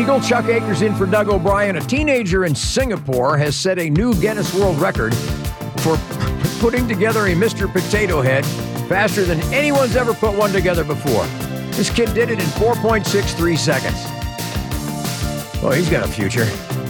Eagle Chuck Akers in for Doug O'Brien. A teenager in Singapore has set a new Guinness World Record for putting together a Mr. Potato Head faster than anyone's ever put one together before. This kid did it in 4.63 seconds. Well, he's got a future.